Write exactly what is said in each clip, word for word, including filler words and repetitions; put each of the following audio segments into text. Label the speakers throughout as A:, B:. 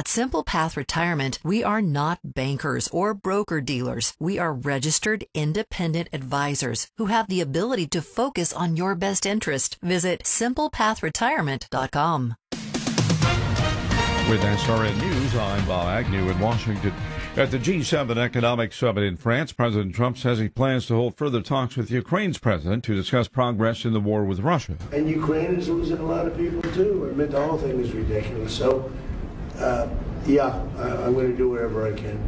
A: At Simple Path Retirement, we are not bankers or broker-dealers. We are registered independent advisors who have the ability to focus on your best interest. Visit simple path retirement dot com.
B: With S R N News, I'm Bob Agnew in Washington. At the G seven Economic Summit in France, President Trump says he plans to hold further talks with Ukraine's president to discuss progress in the war with Russia.
C: And Ukraine is losing a lot of people, too. I mean, the whole thing is ridiculous. So, uh, yeah, I, I'm going to do whatever I can.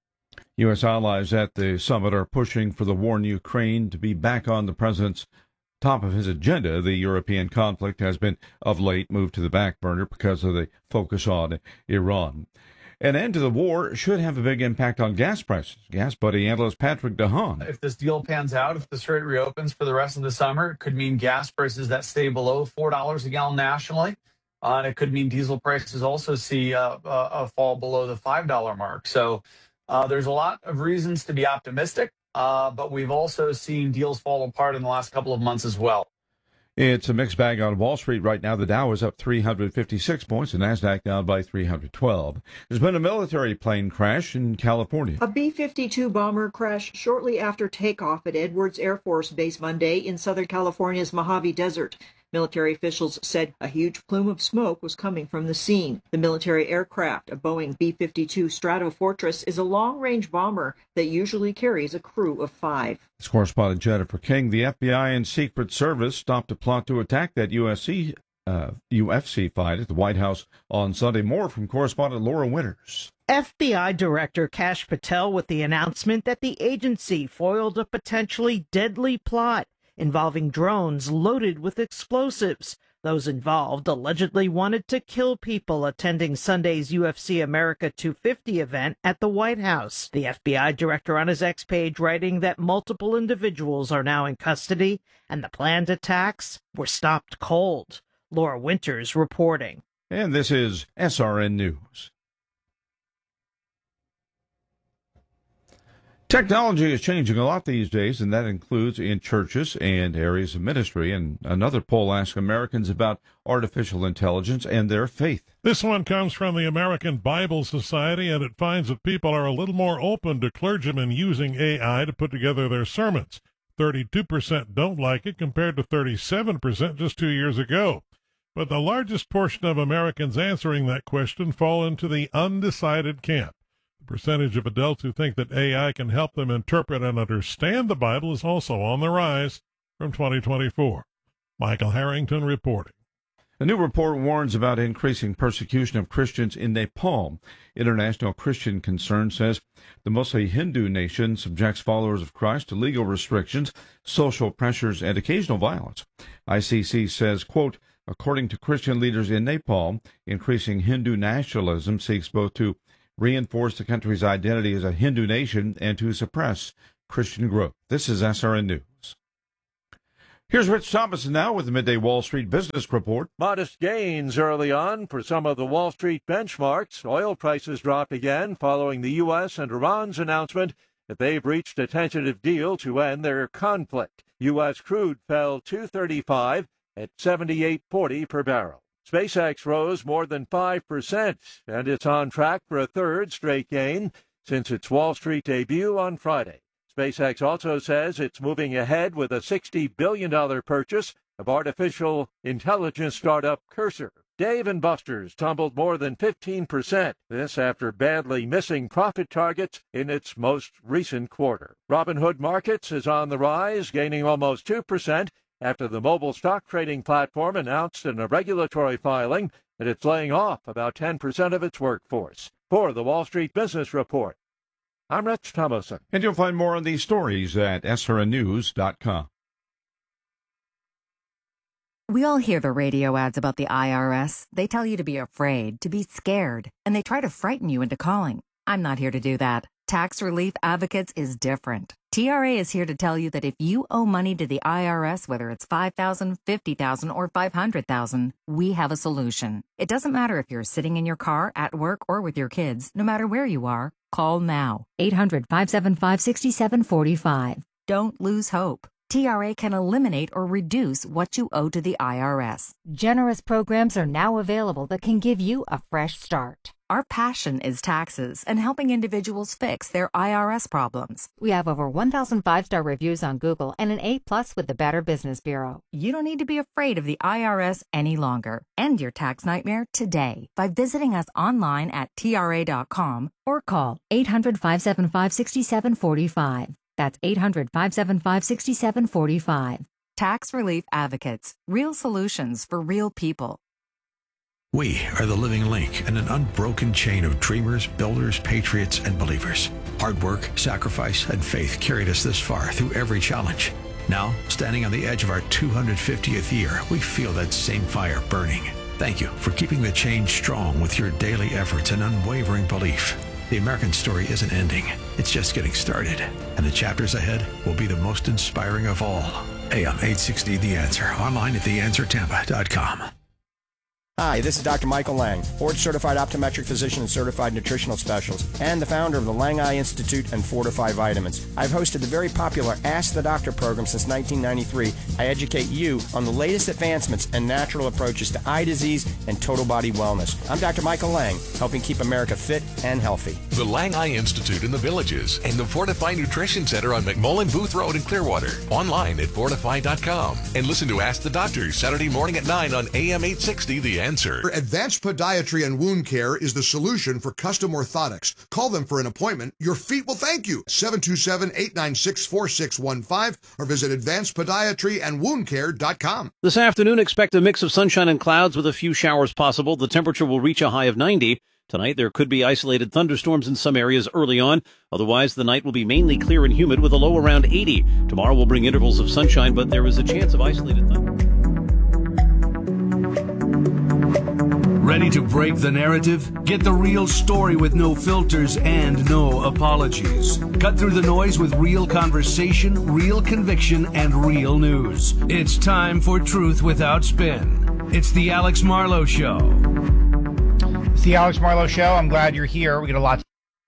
B: U S allies at the summit are pushing for the war in Ukraine to be back on the president's top of his agenda. The European conflict has been, of late, moved to the back burner because of the focus on Iran. An end to the war should have a big impact on gas prices. Gas buddy analyst Patrick DeHaan.
D: If this deal pans out, if the strait reopens for the rest of the summer, it could mean gas prices that stay below four dollars a gallon nationally. Uh, and it could mean diesel prices also see uh, a, a fall below the five dollar mark. So uh, there's a lot of reasons to be optimistic. Uh, but we've also seen deals fall apart in the last couple of months as well.
B: It's a mixed bag on Wall Street right now. The Dow is up three hundred fifty-six points, the NASDAQ down by three hundred twelve. There's been a military plane crash in California.
E: A B fifty-two bomber crashed shortly after takeoff at Edwards Air Force Base Monday in Southern California's Mojave Desert. Military officials said a huge plume of smoke was coming from the scene. The military aircraft, a Boeing B fifty-two Stratofortress, is a long-range bomber that usually carries a crew of five.
B: This correspondent Jennifer King. The F B I and Secret Service stopped a plot to attack that U S C, uh, U F C fight at the White House on Sunday. More from correspondent Laura Winters.
F: F B I Director Kash Patel with the announcement that the agency foiled a potentially deadly plot involving drones loaded with explosives. Those involved allegedly wanted to kill people attending Sunday's U F C America two fifty event at the White House. The F B I director on his X page writing that multiple individuals are now in custody and the planned attacks were stopped cold. Laura Winters reporting.
B: And this is S R N News. Technology is changing a lot these days, and that includes in churches and areas of ministry. And another poll asked Americans about artificial intelligence and their faith.
G: This one comes from the American Bible Society, and it finds that people are a little more open to clergymen using A I to put together their sermons. thirty-two percent don't like it compared to thirty-seven percent just two years ago. But the largest portion of Americans answering that question fall into the undecided camp. The percentage of adults who think that A I can help them interpret and understand the Bible is also on the rise from twenty twenty-four. Michael Harrington reporting.
B: A new report warns about increasing persecution of Christians in Nepal. International Christian Concern says the mostly Hindu nation subjects followers of Christ to legal restrictions, social pressures, and occasional violence. I C C says, quote, according to Christian leaders in Nepal, increasing Hindu nationalism seeks both to reinforce the country's identity as a Hindu nation and to suppress Christian growth. This is S R N News. Here's Rich Thomas now with the Midday Wall Street Business Report.
H: Modest gains early on for some of the Wall Street benchmarks. Oil prices dropped again following the U S and Iran's announcement that they've reached a tentative deal to end their conflict. U S crude fell two thirty-five at seventy-eight forty per barrel. SpaceX rose more than five percent, and it's on track for a third straight gain since its Wall Street debut on Friday. SpaceX also says it's moving ahead with a sixty billion dollars purchase of artificial intelligence startup Cursor. Dave and Buster's tumbled more than fifteen percent, this after badly missing profit targets in its most recent quarter. Robinhood Markets is on the rise, gaining almost two percent, after the mobile stock trading platform announced in a regulatory filing that it's laying off about ten percent of its workforce. For the Wall Street Business Report, I'm Rich Thomason.
B: And you'll find more on these stories at S R N news dot com.
I: We all hear the radio ads about the I R S. They tell you to be afraid, to be scared, and they try to frighten you into calling. I'm not here to do that. Tax Relief Advocates is different. T R A is here to tell you that if you owe money to the I R S, whether it's five thousand dollars, fifty thousand dollars, or five hundred thousand dollars, we have a solution. It doesn't matter if you're sitting in your car, at work, or with your kids. No matter where you are, call now. eight hundred, five seven five, six seven four five. Don't lose hope. T R A can eliminate or reduce what you owe to the I R S.
J: Generous programs are now available that can give you a fresh start.
I: Our passion is taxes and helping individuals fix their I R S problems.
J: We have over one thousand five-star reviews on Google and an A plus with the Better Business Bureau.
I: You don't need to be afraid of the I R S any longer. End your tax nightmare today by visiting us online at T R A dot com or call
J: eight hundred, five seven five, six seven four five. That's eight hundred, five seven five, six seven four five.
I: Tax Relief Advocates. Real solutions for real people.
K: We are the living link in an unbroken chain of dreamers, builders, patriots, and believers. Hard work, sacrifice, and faith carried us this far through every challenge. Now, standing on the edge of our two hundred fiftieth year, we feel that same fire burning. Thank you for keeping the chain strong with your daily efforts and unwavering belief. The American story isn't ending. It's just getting started. And the chapters ahead will be the most inspiring of all. A M eight sixty The Answer. Online at the answer tampa dot com.
L: Hi, this is Doctor Michael Lang, board-certified optometric physician and certified nutritional specialist, and the founder of the Lang Eye Institute and Fortify Vitamins. I've hosted the very popular Ask the Doctor program since nineteen ninety-three. I educate you on the latest advancements and natural approaches to eye disease and total body wellness. I'm Doctor Michael Lang, helping keep America fit and healthy.
M: The Lang Eye Institute in the Villages and the Fortify Nutrition Center on McMullen Booth Road in Clearwater. Online at fortify dot com. And listen to Ask the Doctor Saturday morning at nine on A M eight sixty The Answer.
N: Advanced Podiatry and Wound Care is the solution for custom orthotics. Call them for an appointment. Your feet will thank you. seven two seven, eight nine six, four six one five or visit advanced podiatry and wound care dot com.
O: This afternoon, expect a mix of sunshine and clouds with a few showers possible. The temperature will reach a high of ninety. Tonight, there could be isolated thunderstorms in some areas early on. Otherwise, the night will be mainly clear and humid with a low around eighty. Tomorrow will bring intervals of sunshine, but there is a chance of isolated thunder.
P: Ready to break the narrative? Get the real story with no filters and no apologies. Cut through the noise with real conversation, real conviction, and real news. It's time for Truth Without Spin. It's the Alex Marlow Show.
Q: It's the Alex Marlow Show. I'm glad you're here. We got a lot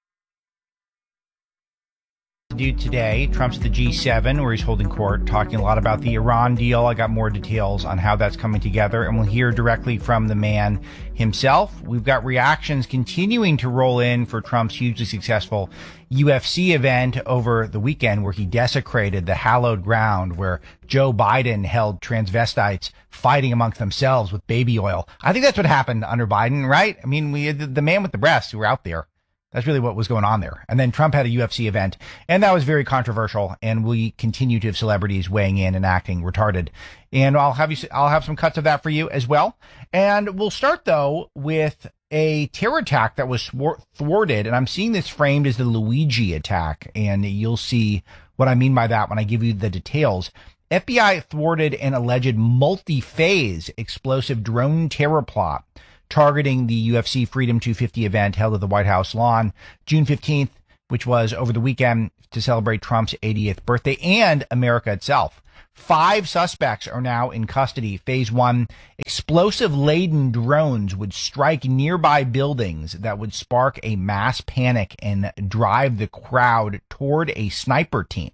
Q: to do today. Trump's at the G seven, where he's holding court, talking a lot about the Iran deal. I got more details on how that's coming together, and we'll hear directly from the man himself. We've got reactions continuing to roll in for Trump's hugely successful U F C event over the weekend, where he desecrated the hallowed ground where Joe Biden held transvestites fighting amongst themselves with baby oil. I think that's what happened under Biden, right? I mean, we had the man with the breasts who were out there. That's really what was going on there. And then Trump had a U F C event, and that was very controversial. And we continue to have celebrities weighing in and acting retarded. And I'll have you, I'll have some cuts of that for you as well. And we'll start though with a terror attack that was thwarted. And I'm seeing this framed as the Luigi attack. And you'll see what I mean by that when I give you the details. F B I thwarted an alleged multi-phase explosive drone terror plot targeting the U F C Freedom two fifty event held at the White House lawn June fifteenth, which was over the weekend to celebrate Trump's eightieth birthday and America itself. Five suspects are now in custody. Phase one, explosive-laden drones would strike nearby buildings that would spark a mass panic and drive the crowd toward a sniper team.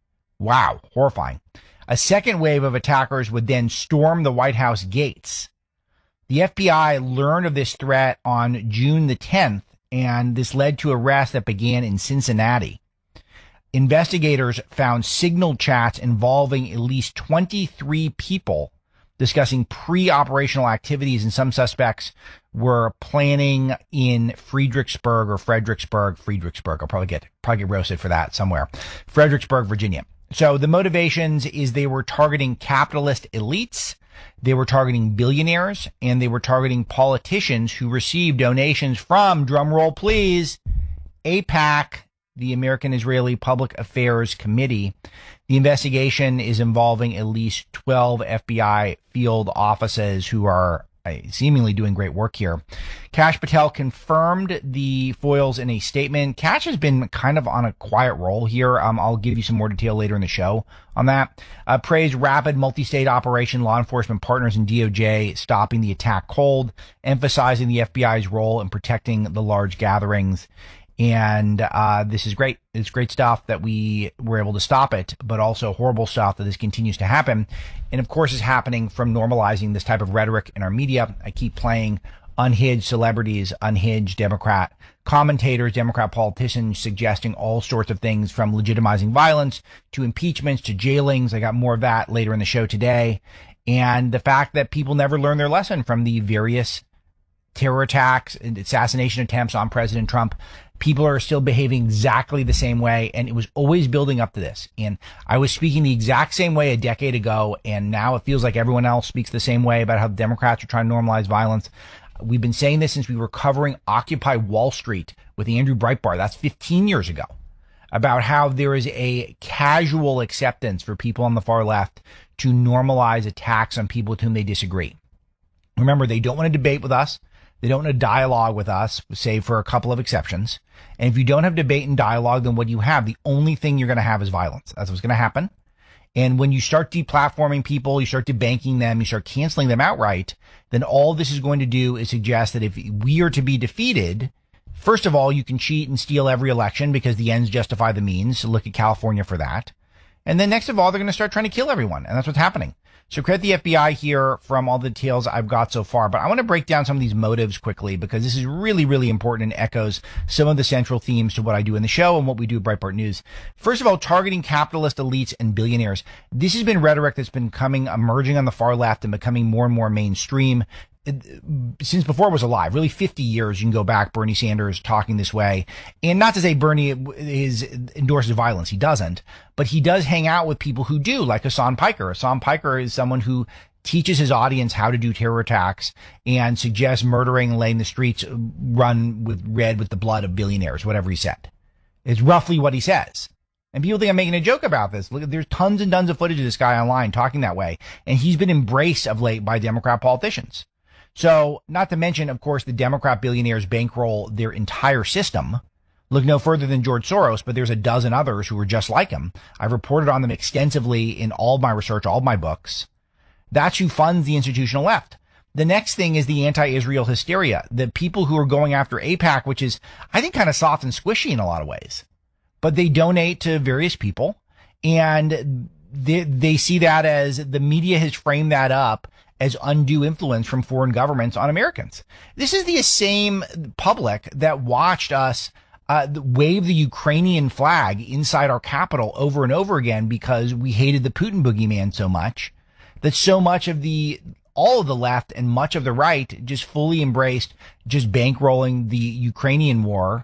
Q: Wow, horrifying. A second wave of attackers would then storm the White House gates. The F B I learned of this threat on June the tenth, and this led to arrests that began in Cincinnati. Investigators found signal chats involving at least twenty-three people discussing pre-operational activities, and some suspects were planning in Fredericksburg or Fredericksburg, Fredericksburg. I'll probably get, probably get roasted for that somewhere. Fredericksburg, Virginia. So the motivations is they were targeting capitalist elites. They were targeting billionaires, and they were targeting politicians who received donations from, drumroll please, AIPAC, the American Israeli Public Affairs Committee. The investigation is involving at least twelve F B I field offices who are uh, seemingly doing great work here. Kash Patel confirmed the foils in a statement. Kash has been kind of on a quiet role here. Um, I'll give you some more detail later in the show on that. Uh, praised rapid multi-state operation, law enforcement partners and D O J stopping the attack cold, emphasizing the F B I's role in protecting the large gatherings. And uh, this is great. It's great stuff that we were able to stop it, but also horrible stuff that this continues to happen. And of course, is happening from normalizing this type of rhetoric in our media. I keep playing unhinged celebrities, unhinged Democrat commentators, Democrat politicians suggesting all sorts of things from legitimizing violence to impeachments to jailings. I got more of that later in the show today. And the fact that people never learn their lesson from the various terror attacks and assassination attempts on President Trump. People are still behaving exactly the same way, and it was always building up to this. And I was speaking the exact same way a decade ago, and now it feels like everyone else speaks the same way about how the Democrats are trying to normalize violence. We've been saying this since we were covering Occupy Wall Street with Andrew Breitbart. That's fifteen years ago, about how there is a casual acceptance for people on the far left to normalize attacks on people with whom they disagree. Remember, they don't want to debate with us. They don't want to dialogue with us, save for a couple of exceptions. And if you don't have debate and dialogue, then what you have, the only thing you're going to have is violence. That's what's going to happen. And when you start deplatforming people, you start debanking them, you start canceling them outright, then all this is going to do is suggest that if we are to be defeated, first of all, you can cheat and steal every election because the ends justify the means. So look at California for that. And then next of all, they're going to start trying to kill everyone. And that's what's happening. So credit the F B I here from all the details I've got so far. But I want to break down some of these motives quickly because this is really, really important and echoes some of the central themes to what I do in the show and what we do at Breitbart News. First of all, targeting capitalist elites and billionaires. This has been rhetoric that's been coming, emerging on the far left and becoming more and more mainstream. Since before it was alive, really fifty years, you can go back, Bernie Sanders talking this way. And not to say Bernie is endorses violence. He doesn't. But he does hang out with people who do, like Hassan Piker. Hassan Piker is someone who teaches his audience how to do terror attacks and suggests murdering and laying the streets run with red with the blood of billionaires, whatever he said. It's roughly what he says. And people think I'm making a joke about this. Look, there's tons and tons of footage of this guy online talking that way. And he's been embraced of late by Democrat politicians. So, not to mention, of course, the Democrat billionaires bankroll their entire system. Look no further than George Soros, but there's a dozen others who are just like him. I've reported on them extensively in all of my research, all of my books. That's who funds the institutional left. The next thing is the anti-Israel hysteria. The people who are going after AIPAC, which is, I think, kind of soft and squishy in a lot of ways. But they donate to various people, and they, they see that as the media has framed that up as undue influence from foreign governments on Americans. This is the same public that watched us uh, wave the Ukrainian flag inside our Capitol over and over again because we hated the Putin boogeyman so much that so much of the, all of the left and much of the right just fully embraced just bankrolling the Ukrainian war,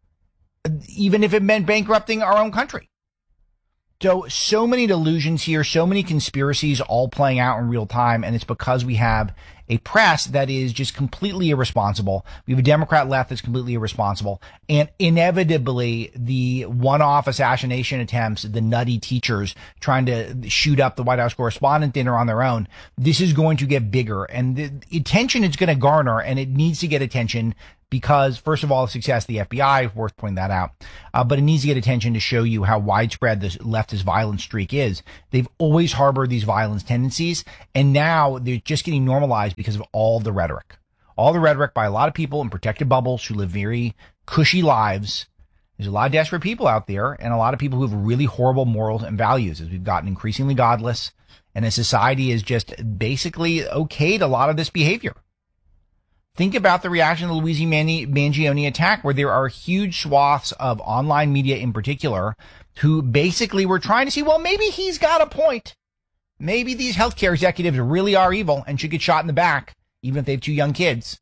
Q: even if it meant bankrupting our own country. So, so many delusions here, so many conspiracies all playing out in real time, and it's because we have a press that is just completely irresponsible. We have a Democrat left that's completely irresponsible, and inevitably the one-off assassination attempts, the nutty teachers trying to shoot up the White House Correspondent Dinner on their own, this is going to get bigger, and the attention it's going to garner, and it needs to get attention because, first of all, the success of the F B I, worth pointing that out, uh, but it needs to get attention to show you how widespread this leftist violence streak is. They've always harbored these violence tendencies, and now they're just getting normalized because of all the rhetoric. All the rhetoric by a lot of people in protected bubbles who live very cushy lives. There's a lot of desperate people out there, and a lot of people who have really horrible morals and values, as we've gotten increasingly godless, and a society is just basically okayed a lot of this behavior. Think about the reaction to the Luigi Mangione attack, where there are huge swaths of online media in particular who basically were trying to see, well, maybe he's got a point. Maybe these healthcare executives really are evil and should get shot in the back, even if they have two young kids.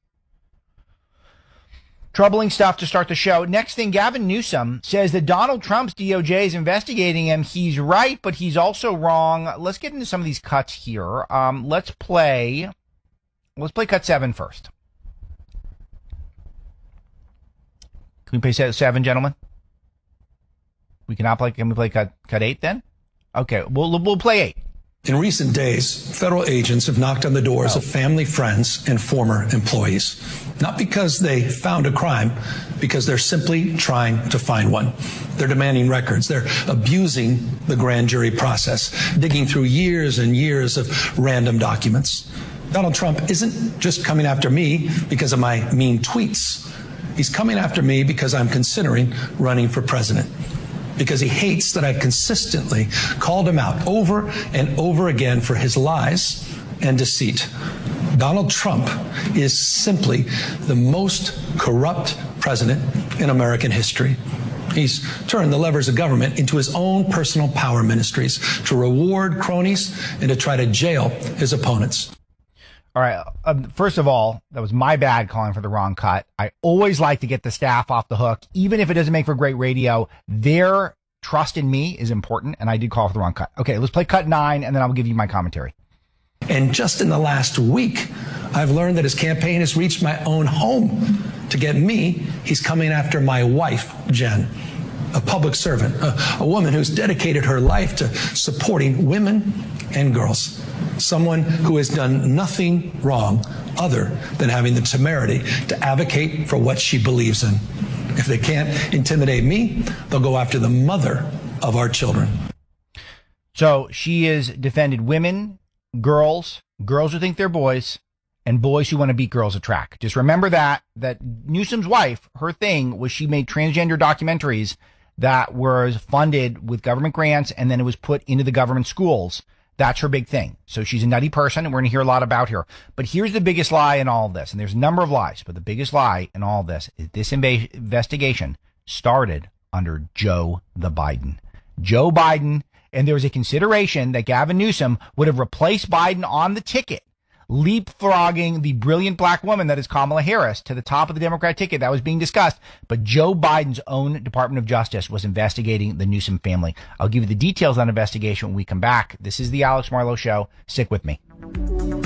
Q: Troubling stuff to start the show. Next thing, Gavin Newsom says that Donald Trump's D O J is investigating him. He's right, but he's also wrong. Let's get into some of these cuts here. Um, let's play, let's play cut seven first. Can we play seven, gentlemen? We cannot play. Can we play cut cut eight then? Okay, we'll we'll play eight.
R: In recent days, federal agents have knocked on the doors oh. of family, friends, and former employees. Not because they found a crime, because they're simply trying to find one. They're demanding records. They're abusing the grand jury process, digging through years and years of random documents. Donald Trump isn't just coming after me because of my mean tweets. He's coming after me because I'm considering running for president. Because he hates that I've consistently called him out over and over again for his lies and deceit. Donald Trump is simply the most corrupt president in American history. He's turned the levers of government into his own personal power ministries to reward cronies and to try to jail his opponents.
Q: All right. Um, first of all, that was my bad calling for the wrong cut. I always like to get the staff off the hook, even if it doesn't make for great radio. Their trust in me is important, and I did call for the wrong cut. Okay, let's play cut nine, and then I'll give you my commentary.
R: And just in the last week, I've learned that his campaign has reached my own home. To get me, he's coming after my wife, Jen, a public servant, a, a woman who's dedicated her life to supporting women and girls. Someone who has done nothing wrong other than having the temerity to advocate for what she believes in. If they can't intimidate me, they'll go after the mother of our children.
Q: So she has defended women, girls, girls who think they're boys, and boys who want to beat girls at track. Just remember that, that Newsom's wife, her thing was she made transgender documentaries that was funded with government grants, and then it was put into the government schools. That's her big thing. So she's a nutty person, and we're going to hear a lot about her. But here's the biggest lie in all of this, and there's a number of lies, but the biggest lie in all of this is this inv- investigation started under Joe the Biden. Joe Biden, and there was a consideration that Gavin Newsom would have replaced Biden on the ticket, leapfrogging the brilliant black woman that is Kamala Harris to the top of the Democrat ticket. That was being discussed. But Joe Biden's own Department of Justice was investigating the Newsom family. I'll give you the details on the investigation when we come back. This is the Alex Marlowe Show. Stick with me.